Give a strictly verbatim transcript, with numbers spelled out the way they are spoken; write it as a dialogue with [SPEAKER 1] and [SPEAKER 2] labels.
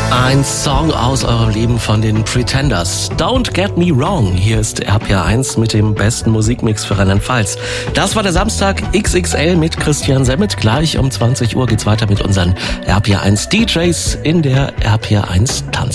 [SPEAKER 1] Ein Song aus eurem Leben von den Pretenders. Don't Get Me Wrong. Hier ist R P R eins mit dem besten Musikmix für Rheinland-Pfalz. Das war der Samstag X X L mit Christian Semmet. Gleich um zwanzig Uhr geht's weiter mit unseren R P R eins D Js in der R P R eins Tanz.